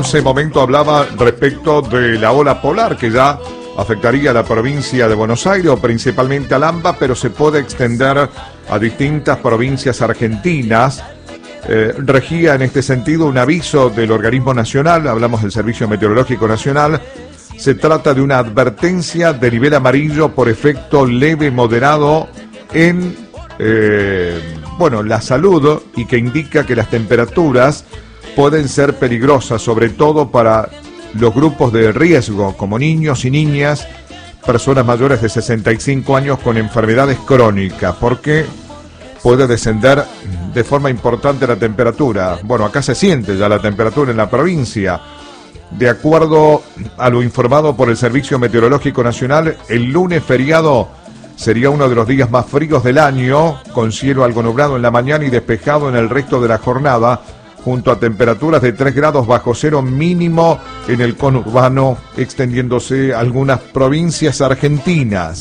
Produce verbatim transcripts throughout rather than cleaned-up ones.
hace momento hablaba respecto de la ola polar que ya afectaría a la provincia de Buenos Aires o principalmente al AMBA, pero se puede extender a distintas provincias argentinas. Eh, regía en este sentido un aviso del organismo nacional, hablamos del Servicio Meteorológico Nacional. Se trata de una advertencia de nivel amarillo por efecto leve moderado en eh, bueno, la salud, y que indica que las temperaturas pueden ser peligrosas, sobre todo para los grupos de riesgo, como niños y niñas, personas mayores de sesenta y cinco años con enfermedades crónicas, porque puede descender de forma importante la temperatura. Bueno, acá se siente ya la temperatura en la provincia. De acuerdo a lo informado por el Servicio Meteorológico Nacional, el lunes feriado sería uno de los días más fríos del año, con cielo algo nublado en la mañana y despejado en el resto de la jornada, junto a temperaturas de tres grados bajo cero mínimo en el conurbano, extendiéndose a algunas provincias argentinas.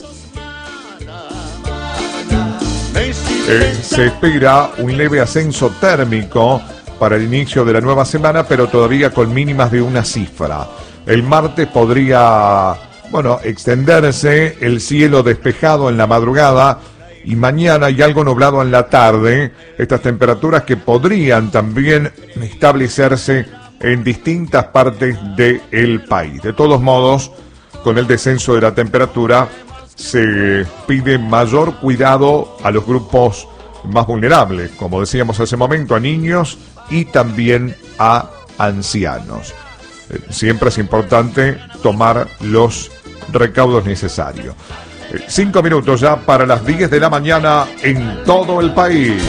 Eh, se espera un leve ascenso térmico para el inicio de la nueva semana, pero todavía con mínimas de una cifra. El martes podría, bueno, extenderse el cielo despejado en la madrugada y mañana y algo nublado en la tarde. Estas temperaturas que podrían también establecerse en distintas partes del país. De todos modos, con el descenso de la temperatura, se pide mayor cuidado a los grupos más vulnerables, como decíamos hace momento, a niños y también a ancianos. Eh, siempre es importante tomar los recaudos necesarios. Eh, cinco minutos ya para las diez de la mañana en todo el país.